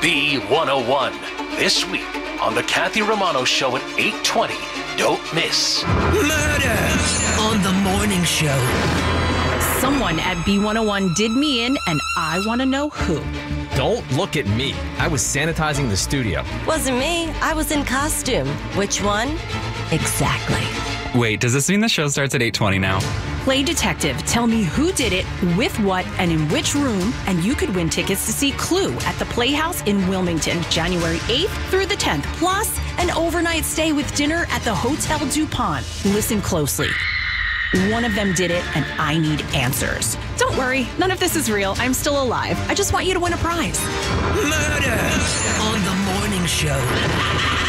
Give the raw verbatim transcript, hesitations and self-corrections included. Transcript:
B one oh one. This week on the Kathy Romano Show at eight twenty. Don't miss. Murder on the morning show. Someone at B one oh one did me in, and I want to know who. Don't look at me. I was sanitizing the studio. Wasn't me. I was in costume. Which one? Exactly. Wait, does this mean the show starts at eight twenty now? Play detective. Tell me who did it, with what, and in which room, and you could win tickets to see Clue at the Playhouse in Wilmington, January eighth through the tenth, plus an overnight stay with dinner at the Hotel DuPont. Listen closely. One of them did it, and I need answers. Don't worry, none of this is real. I'm still alive. I just want you to win a prize. Murder on the morning show.